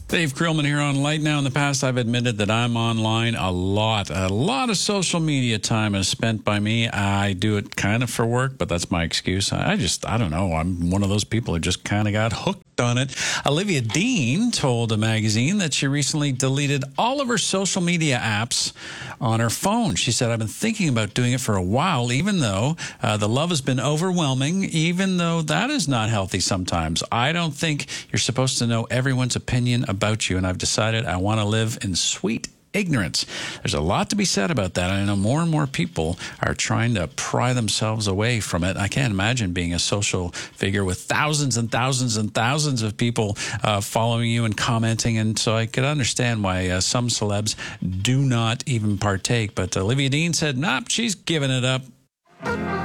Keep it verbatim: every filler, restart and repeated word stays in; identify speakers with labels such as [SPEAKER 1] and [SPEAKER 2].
[SPEAKER 1] Dave Krillman here on Light Now. In the past, I've admitted that I'm online a lot. A lot of social media time is spent by me. I do it kind of for work, but that's my excuse. I just, I don't know. I'm one of those people who just kind of got hooked on it. Olivia Dean told a magazine that she recently deleted all of her social media apps on her phone. She said, I've been thinking about doing it for a while, even though uh, the love has been overwhelming, even though that is not healthy sometimes. I don't think you're supposed to know everyone's opinion about you, and I've decided I want to live in sweet ignorance. There's a lot to be said about that. I know more and more people are trying to pry themselves away from it. I can't imagine being a social figure with thousands and thousands and thousands of people uh, following you and commenting, and so I could understand why uh, some celebs do not even partake. But Olivia Dean said, nope, she's giving it up.